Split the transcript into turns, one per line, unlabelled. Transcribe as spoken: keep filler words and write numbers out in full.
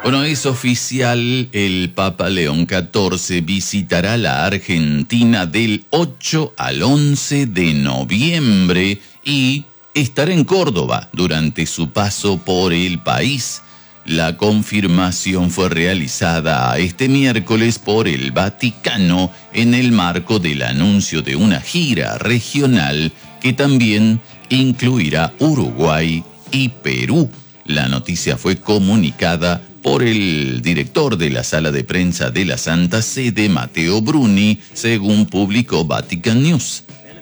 Bueno, es oficial, el Papa León catorce visitará la Argentina del ocho al once de noviembre y estará en Córdoba durante su paso por el país. La confirmación fue realizada este miércoles por el Vaticano en el marco del anuncio de una gira regional que también incluirá Uruguay y Perú. La noticia fue comunicada por el director de la sala de prensa de la Santa Sede, Matteo Bruni, según publicó Vatican News.